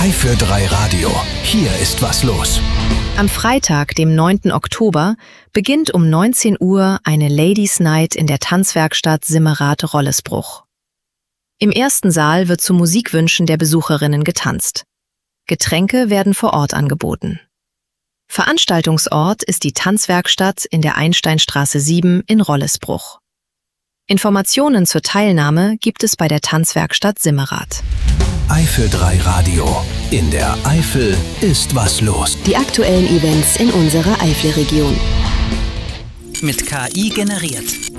Eifel 3 Radio. Hier ist was los. Am Freitag, dem 9. Oktober, beginnt um 19 Uhr eine Ladies Night in der Tanzwerkstatt Simmerath-Rollesbruch. Im ersten Saal wird zu Musikwünschen der Besucherinnen getanzt. Getränke werden vor Ort angeboten. Veranstaltungsort ist die Tanzwerkstatt in der Einsteinstraße 7 in Rollesbruch. Informationen zur Teilnahme gibt es bei der Tanzwerkstatt Simmerath. Eifel 3 Radio. In der Eifel ist was los. Die aktuellen Events in unserer Eifelregion. Mit KI generiert.